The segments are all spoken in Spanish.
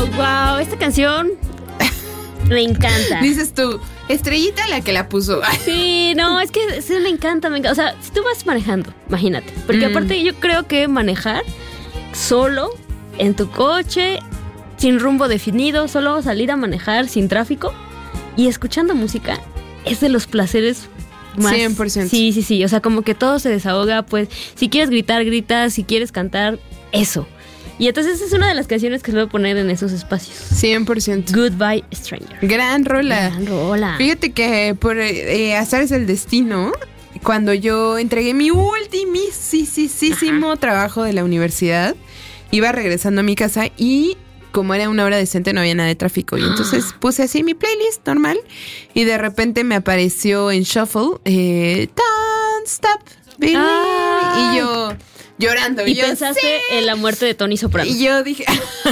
Wow, esta canción me encanta. Dices tú, Estrellita la que la puso. Sí, no, es que sí, me encanta. O sea, si tú vas manejando, imagínate. Porque aparte yo creo que manejar solo, en tu coche, sin rumbo definido, solo salir a manejar sin tráfico y escuchando música, es de los placeres más. 100%. Sí. O sea, como que todo se desahoga, pues, si quieres gritar, gritas, si quieres cantar, eso. Y entonces es una de las canciones que suelo poner en esos espacios. 100%. Goodbye, Stranger. Gran rola. Gran rola. Fíjate que por azares del destino, cuando yo entregué mi ultimísimo trabajo de la universidad, iba regresando a mi casa y como era una hora decente no había nada de tráfico. Y entonces puse así mi playlist normal y de repente me apareció en Shuffle Don't Stop Believing. Y yo llorando. Y yo, pensaste ¿sí? en la muerte de Tony Soprano. Y yo dije...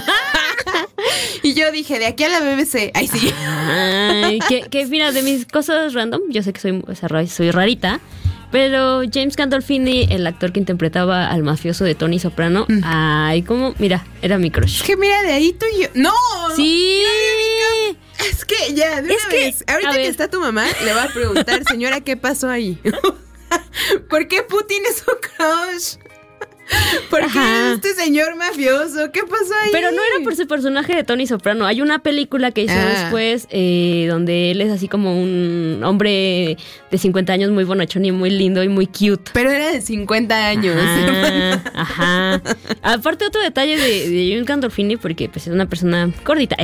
de aquí a la BBC. Ay, sí. Ay, que mira, de mis cosas random, yo sé que soy rarita, pero James Gandolfini, el actor que interpretaba al mafioso de Tony Soprano, ay, como, mira, era mi crush. Es que mira, de ahí tú y yo... ¡No! Sí. Es que ya, de una vez. Ahorita que está tu mamá, le va a preguntar, señora, ¿qué pasó ahí? ¿Por qué Putin es su crush? ¿Por qué este señor mafioso? ¿Qué pasó ahí? Pero no era por su personaje de Tony Soprano. Hay una película que hizo después donde él es así como un hombre de 50 años muy bonachón y muy lindo y muy cute. Pero era de 50 años. Ajá. Aparte otro detalle de James Gandolfini, porque pues era una persona gordita.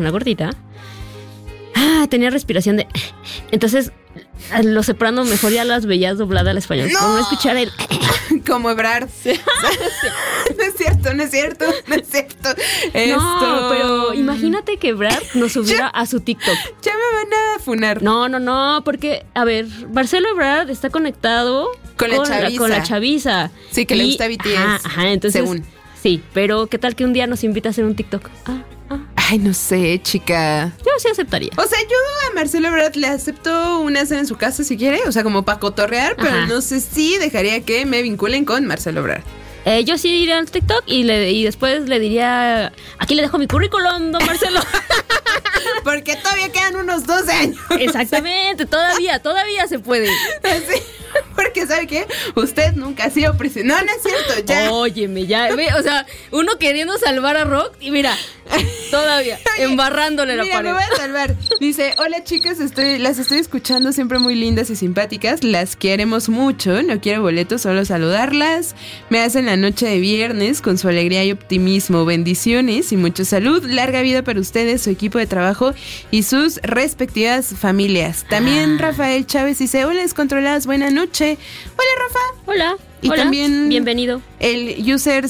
Tenía respiración de... Entonces, Los Soprano mejor ya las veías dobladas al español. ¡No! Como escuchar el... Como Ebrard. Sí. No es cierto. No, pero imagínate que Ebrard nos subiera a su TikTok. Ya me van a funar. No, porque, a ver, Marcelo Ebrard está conectado con la chaviza. Sí, que le gusta BTS. Ajá, entonces... Según. Sí, pero ¿qué tal que un día nos invita a hacer un TikTok? Ay, no sé, chica. Yo sí aceptaría. O sea, yo a Marcelo Ebrard le acepto una cena en su casa si quiere, o sea, como para cotorrear, pero no sé si dejaría que me vinculen con Marcelo Ebrard. Yo sí iría al TikTok y después le diría, aquí le dejo mi currículum, don Marcelo. Porque todavía quedan unos 12 años. Exactamente, todavía se puede. Sí, porque ¿sabe qué? Usted nunca ha sido presidente. No es cierto, ya. Óyeme, ya. O sea, uno queriendo salvar a Rock y mira, todavía, embarrándole la pared. Me voy a salvar. Dice, hola chicas, las estoy escuchando, siempre muy lindas y simpáticas. Las queremos mucho, no quiero boletos, solo saludarlas. Me hacen la noche de viernes con su alegría y optimismo. Bendiciones y mucha salud. Larga vida para ustedes, su equipo de trabajo y sus respectivas familias. También Rafael Chávez dice, hola descontroladas, buena noche. Hola Rafa. Hola. Y también bienvenido. El user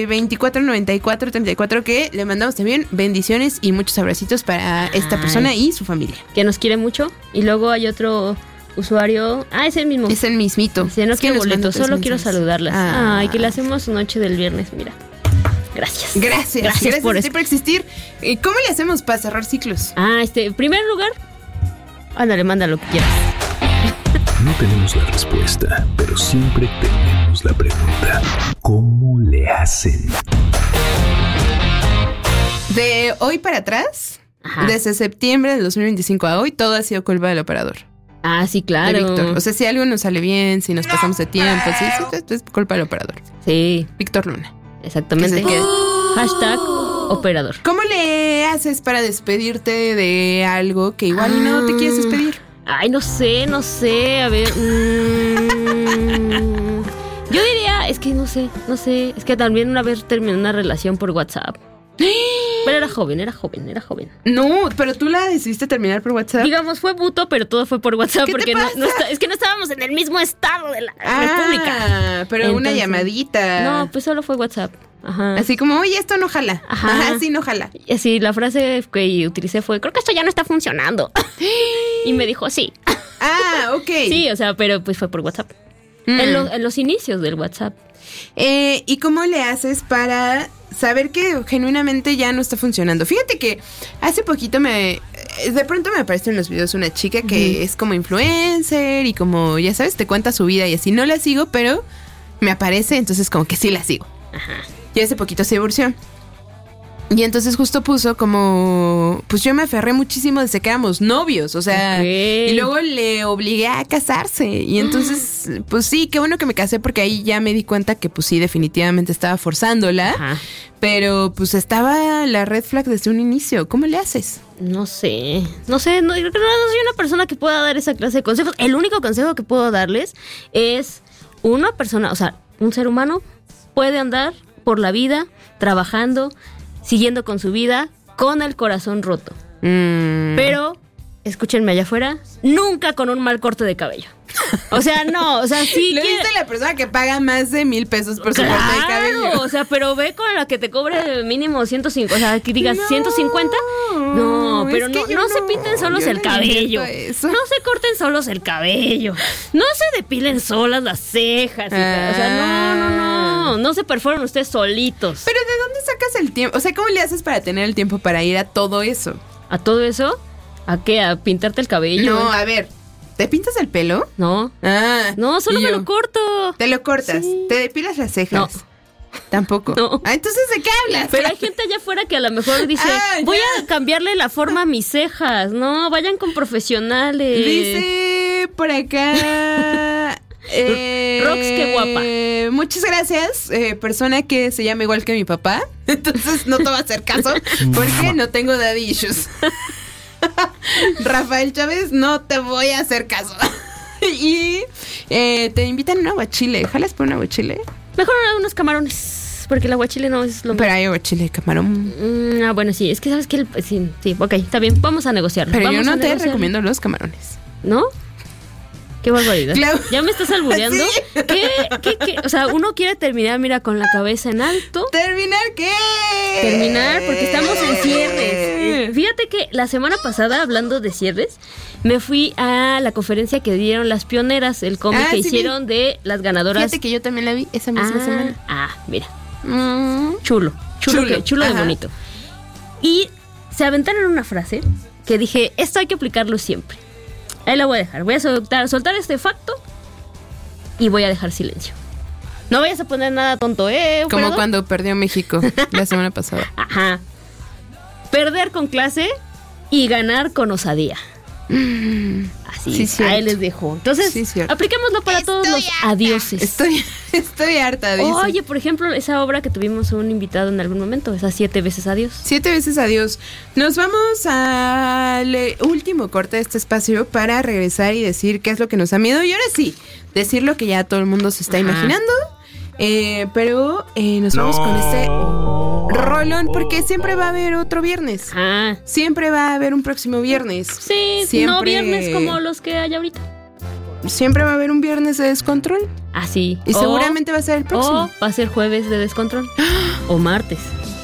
249434 que le mandamos también bendiciones y muchos abracitos para esta persona y su familia. Que nos quiere mucho. Y luego hay otro usuario. Es el mismo. Es el mismito. Dice, no quiero boletos, solo quiero saludarlas. Ay, que le hacemos su noche del viernes, mira. Gracias por existir. ¿Cómo le hacemos para cerrar ciclos? En primer lugar, ándale, manda lo que quieras. No tenemos la respuesta, pero siempre tenemos la pregunta. ¿Cómo le hacen? De hoy para atrás, desde septiembre del 2025 a hoy, todo ha sido culpa del operador. Sí, claro. De Víctor. O sea, si algo nos sale bien, si nos pasamos de tiempo, sí, es culpa del operador. Sí. Víctor Luna. Exactamente. Hashtag operador. ¿Cómo le haces para despedirte de algo que igual no te quieres despedir? Ay, no sé. A ver. Yo diría, es que no sé. Es que también una vez terminé una relación por WhatsApp. Pero era joven. No, pero tú la decidiste terminar por WhatsApp. Digamos, fue buto, pero todo fue por WhatsApp. Porque es que no estábamos en el mismo estado de la República. Pero entonces, una llamadita. No, pues solo fue WhatsApp. Ajá. Así como, oye, esto no jala. Ajá, sí, no jala. Y así, la frase que utilicé fue, creo que esto ya no está funcionando. Y me dijo, sí. Ok. Sí, o sea, pero pues fue por WhatsApp. En los inicios del WhatsApp. ¿Y cómo le haces para saber que genuinamente ya no está funcionando? Fíjate que hace poquito de pronto me aparece en los videos una chica que es como influencer y como, ya sabes, te cuenta su vida y así. No la sigo, pero me aparece, entonces como que sí la sigo. Ajá. Y hace poquito se divorció. Y entonces justo puso como, pues yo me aferré muchísimo desde que éramos novios, o sea, y luego le obligué a casarse. Y entonces, pues sí, qué bueno que me casé porque ahí ya me di cuenta que pues sí, definitivamente estaba forzándola. Ajá. Pero pues estaba la red flag desde un inicio. ¿Cómo le haces? No sé, no soy una persona que pueda dar esa clase de consejos. El único consejo que puedo darles es una persona, o sea, un ser humano puede andar por la vida trabajando, siguiendo con su vida, con el corazón roto. Pero, escúchenme allá afuera, nunca con un mal corte de cabello. O sea, no, o sea, sí. Lo dice la persona que paga más de 1,000 pesos por su corte de cabello. O sea, pero ve con la que te cobre mínimo 150, o sea, que digas 150. No, pero no se pinten solos el cabello. No se corten solos el cabello. No se depilen solas las cejas. O sea, no se perforen ustedes solitos. Pero ¿de dónde sacas el tiempo? O sea, ¿cómo le haces para tener el tiempo para ir a todo eso? ¿A todo eso? ¿A qué? ¿A pintarte el cabello? No, a ver, ¿te pintas el pelo? No. No, solo me lo corto. ¿Te lo cortas? Sí. ¿Te depilas las cejas? No. Tampoco. No. Entonces, ¿de qué hablas? Pero hay gente allá afuera que a lo mejor dice, voy a cambiarle la forma a mis cejas. No, vayan con profesionales. Dice por acá... Rox, qué guapa. Muchas gracias, persona que se llama igual que mi papá. Entonces no te va a hacer caso porque no tengo daddy issues. Rafael Chávez, no te voy a hacer caso. Y te invitan a un aguachile. ¿Jalas por un aguachile? Mejor unos camarones, porque el aguachile no es lo Pero hay aguachile de camarón. Bueno, sí, es que sabes que sí, ok, está bien, vamos a negociarlo. Pero vamos yo no te recomiendo los camarones. ¿No? Qué barbaridad. Claro. ¿Ya me estás albureando? Sí. ¿Qué? O sea, uno quiere terminar, mira, con la cabeza en alto. ¿Terminar qué? Terminar, porque estamos en cierres. Fíjate que la semana pasada, hablando de cierres, me fui a la conferencia que dieron las pioneras, el cómic que hicieron de las ganadoras. Fíjate que yo también la vi esa misma semana. Mira. Chulo de bonito. Y se aventaron una frase que dije, esto hay que aplicarlo siempre. Ahí la voy a dejar. Voy a soltar este facto y voy a dejar silencio. No vayas a poner nada tonto, Como cuando perdió México la semana pasada. Ajá. Perder con clase y ganar con osadía. Así, sí, ahí les dejo. Entonces, sí, apliquémoslo para todos los adioses. Estoy harta, dice. Oye, por ejemplo, esa obra que tuvimos un invitado en algún momento, esas 7 veces adiós. 7 veces adiós. Nos vamos al último corte de este espacio para regresar y decir qué es lo que nos da miedo. Y ahora sí, decir lo que ya todo el mundo se está imaginando. Pero nos vamos con este rolón porque siempre va a haber otro viernes. Siempre va a haber un próximo viernes. Sí, siempre, no viernes como los que hay ahorita. Siempre va a haber un viernes de descontrol. Sí. Y seguramente va a ser el próximo. O va a ser jueves de descontrol. O martes.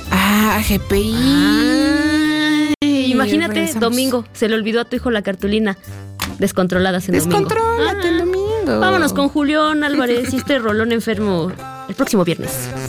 GPI. Imagínate, regresamos. Domingo. Se le olvidó a tu hijo la cartulina. Descontroladas en domingo. Descontrólate el domingo. Vámonos con Julián Álvarez y este rolón enfermo el próximo viernes.